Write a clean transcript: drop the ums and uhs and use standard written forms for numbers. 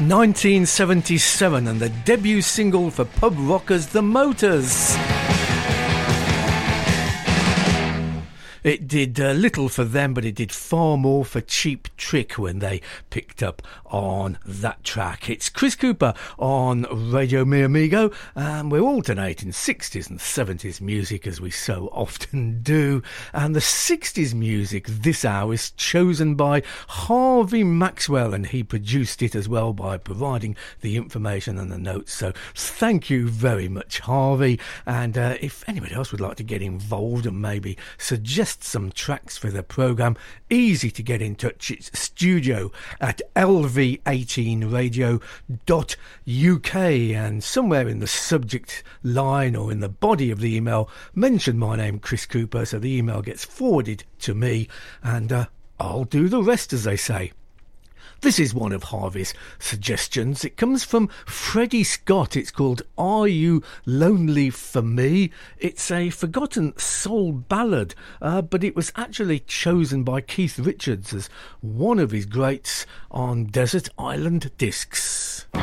1977 and the debut single for pub rockers The Motors. It did little for them, but it did far more for Cheap Trick when they picked up on that track. It's Chris Cooper on Radio Mi Amigo, and we're alternating 60s and 70s music as we so often do. And the 60s music this hour is chosen by Harvey Maxwell, and he produced it as well by providing the information and the notes. So thank you very much, Harvey. And if anybody else would like to get involved and maybe suggest some tracks for the programme, easy to get in touch. It's studio at lv18radio.uk, and somewhere in the subject line or in the body of the email mention my name, Chris Cooper, so the email gets forwarded to me, and I'll do the rest, as they say. This is one of Harvey's suggestions. It comes from Freddie Scott. It's called Are You Lonely For Me? It's a forgotten soul ballad, but it was actually chosen by Keith Richards as one of his greats on Desert Island Discs.